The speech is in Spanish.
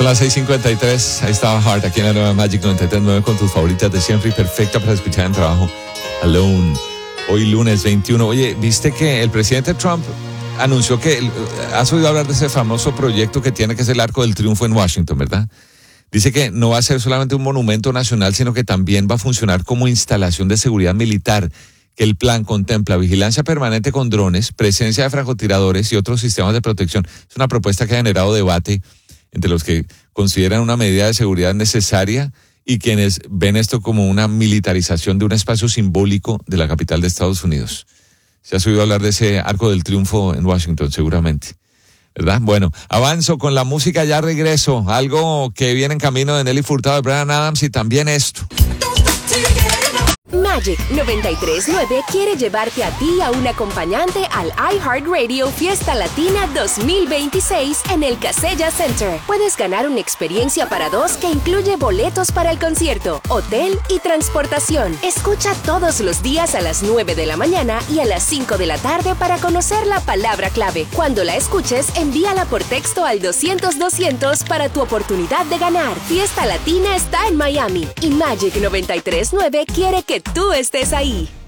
Son las 6:53. Ahí estaba Heart aquí en la nueva Magic 93.9 con tus favoritas de siempre y perfecta para escuchar en trabajo. Alone. Hoy lunes 21. Oye, ¿viste que el presidente Trump anunció que... ¿Has oído hablar de ese famoso proyecto que tiene, que es el Arco del Triunfo en Washington, verdad? Dice que no va a ser solamente un monumento nacional, sino que también va a funcionar como instalación de seguridad militar, que el plan contempla vigilancia permanente con drones, presencia de francotiradores y otros sistemas de protección. Es una propuesta que ha generado debate entre los que consideran una medida de seguridad necesaria y quienes ven esto como una militarización de un espacio simbólico de la capital de Estados Unidos. Se ha oído hablar de ese Arco del Triunfo en Washington, seguramente, ¿verdad? Bueno, avanzo con la música, ya regreso. Algo que viene en camino de Nelly Furtado, de Bryan Adams y también esto. Magic 93.9 quiere llevarte a ti y a un acompañante al iHeartRadio Fiesta Latina 2026 en el Casella Center. Puedes ganar una experiencia para dos que incluye boletos para el concierto, hotel y transportación. Escucha todos los días a las 9 de la mañana y a las 5 de la tarde para conocer la palabra clave. Cuando la escuches, envíala por texto al 200-200 para tu oportunidad de ganar. Fiesta Latina está en Miami y Magic 93.9 quiere que tú estés ahí.